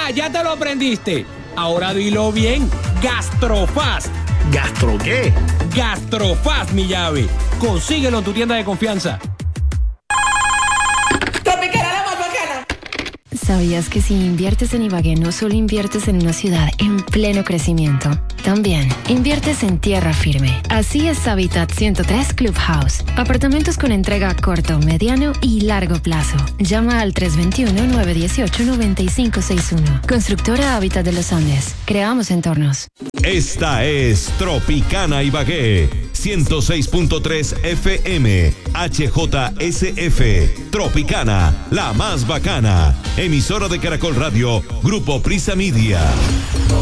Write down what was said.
ya te lo aprendiste. Ahora dilo bien. Gastrofast. ¿Gastro qué? Gastrofast, mi llave. Consíguelo en tu tienda de confianza. Tropicana la más bacana. ¿Sabías que si inviertes en Ibagué no solo inviertes en una ciudad en pleno crecimiento? También inviertes en tierra firme. Así es Habitat 103 Clubhouse. Apartamentos con entrega a corto, mediano y largo plazo. Llama al 321-918-9561. Constructora Hábitat de los Andes. Creamos entornos. Esta es Tropicana Ibagué, 106.3 FM, HJSF, Tropicana, la más bacana. Emisora de Caracol Radio, Grupo Prisa Media.